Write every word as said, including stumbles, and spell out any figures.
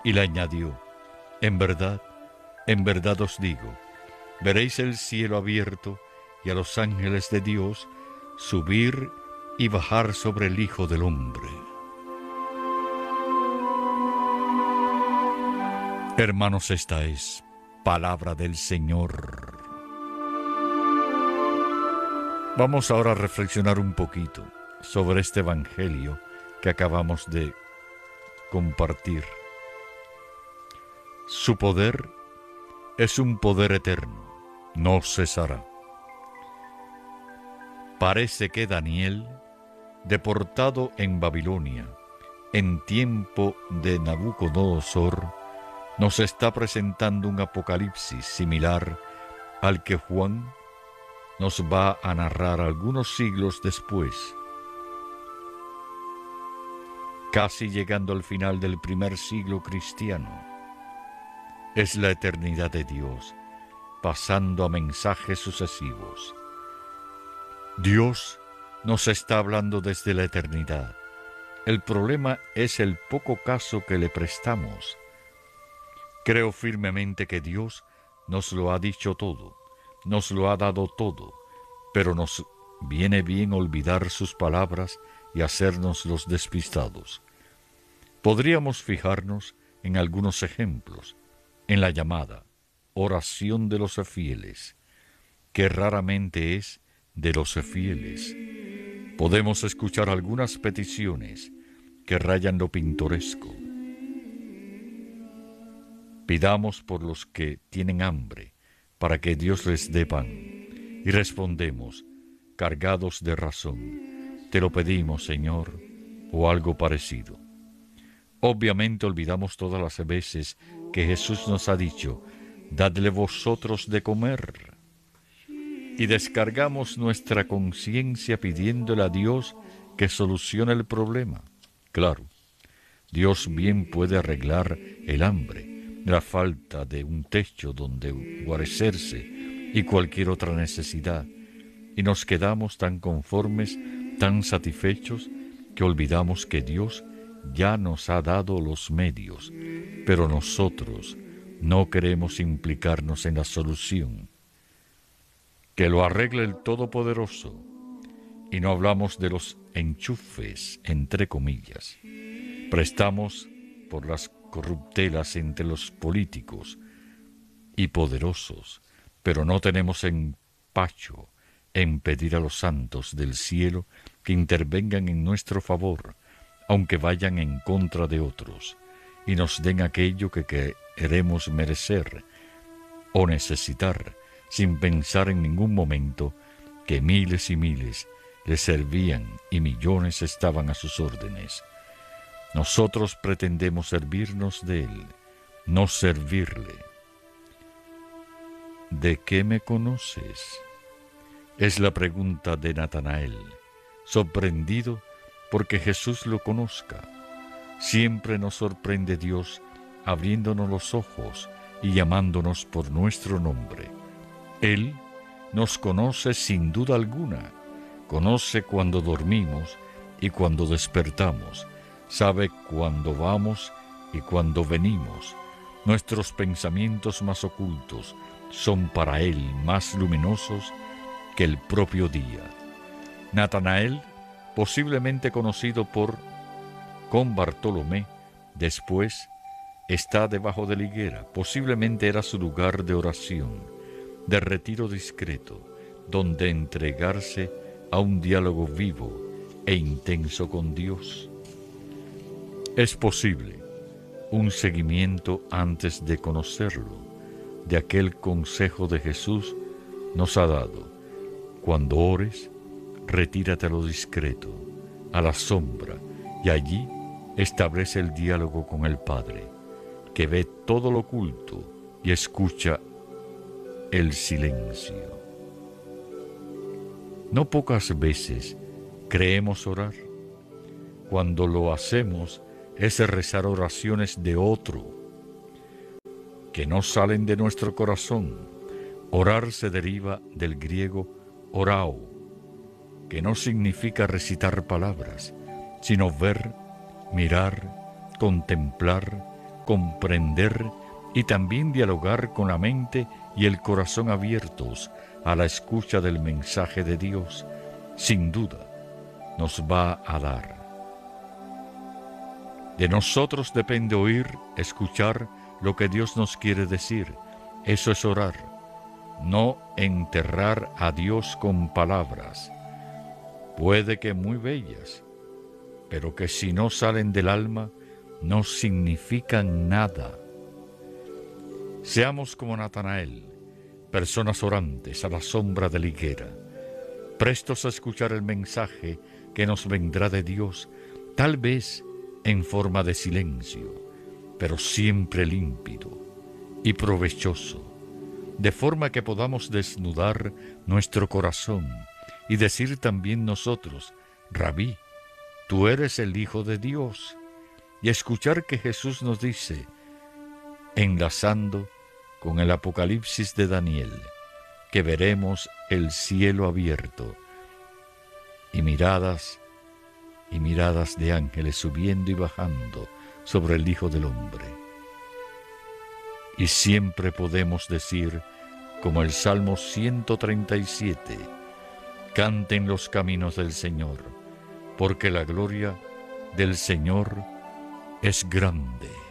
Y le añadió: en verdad, en verdad os digo, veréis el cielo abierto y a los ángeles de Dios subir y bajar sobre el Hijo del Hombre. Hermanos, esta es palabra del Señor. Vamos ahora a reflexionar un poquito sobre este evangelio que acabamos de compartir. Su poder es un poder eterno, no cesará. Parece que Daniel, deportado en Babilonia en tiempo de Nabucodonosor, nos está presentando un apocalipsis similar al que Juan nos va a narrar algunos siglos después, casi llegando al final del primer siglo cristiano. Es la eternidad de Dios, pasando a mensajes sucesivos. Dios nos está hablando desde la eternidad. El problema es el poco caso que le prestamos. Creo firmemente que Dios nos lo ha dicho todo, nos lo ha dado todo, pero nos viene bien olvidar sus palabras y hacernos los despistados. Podríamos fijarnos en algunos ejemplos, en la llamada oración de los fieles, que raramente es de los fieles. Podemos escuchar algunas peticiones que rayan lo pintoresco. Pidamos por los que tienen hambre, para que Dios les dé pan. Y respondemos, cargados de razón, te lo pedimos, Señor, o algo parecido. Obviamente olvidamos todas las veces que Jesús nos ha dicho, dadle vosotros de comer. Y descargamos nuestra conciencia pidiéndole a Dios que solucione el problema. Claro, Dios bien puede arreglar el hambre, la falta de un techo donde guarecerse y cualquier otra necesidad, y nos quedamos tan conformes, tan satisfechos, que olvidamos que Dios ya nos ha dado los medios, pero nosotros no queremos implicarnos en la solución. Que lo arregle el Todopoderoso, y no hablamos de los enchufes, entre comillas. Prestamos por las corruptelas entre los políticos y poderosos, pero no tenemos empacho en pedir a los santos del cielo que intervengan en nuestro favor, aunque vayan en contra de otros, y nos den aquello que queremos merecer o necesitar, sin pensar en ningún momento que miles y miles le servían y millones estaban a sus órdenes. Nosotros pretendemos servirnos de Él, no servirle. ¿De qué me conoces? Es la pregunta de Natanael, sorprendido porque Jesús lo conozca. Siempre nos sorprende Dios abriéndonos los ojos y llamándonos por nuestro nombre. Él nos conoce sin duda alguna, conoce cuando dormimos y cuando despertamos, sabe cuándo vamos y cuándo venimos. Nuestros pensamientos más ocultos son para Él más luminosos que el propio día. Natanael, posiblemente conocido por con Bartolomé, después está debajo de la higuera. Posiblemente era su lugar de oración, de retiro discreto, donde entregarse a un diálogo vivo e intenso con Dios. Es posible un seguimiento antes de conocerlo, de aquel consejo de Jesús nos ha dado: cuando ores, retírate a lo discreto, a la sombra, y allí establece el diálogo con el Padre, que ve todo lo oculto y escucha el silencio. No pocas veces creemos orar. Cuando lo hacemos es rezar oraciones de otro, que no salen de nuestro corazón. Orar se deriva del griego orao, que no significa recitar palabras, sino ver, mirar, contemplar, comprender y también dialogar con la mente y el corazón abiertos a la escucha del mensaje de Dios, sin duda nos va a dar. De nosotros depende oír, escuchar lo que Dios nos quiere decir. Eso es orar, no enterrar a Dios con palabras, puede que muy bellas, pero que si no salen del alma, no significan nada. Seamos como Natanael, personas orantes a la sombra de la higuera, prestos a escuchar el mensaje que nos vendrá de Dios, tal vez en forma de silencio, pero siempre límpido y provechoso, de forma que podamos desnudar nuestro corazón y decir también nosotros: Rabí, tú eres el Hijo de Dios, y escuchar que Jesús nos dice, enlazando con el Apocalipsis de Daniel, que veremos el cielo abierto y miradas y miradas de ángeles subiendo y bajando sobre el Hijo del Hombre. Y siempre podemos decir, como el Salmo ciento treinta y siete, canten los caminos del Señor, porque la gloria del Señor es grande.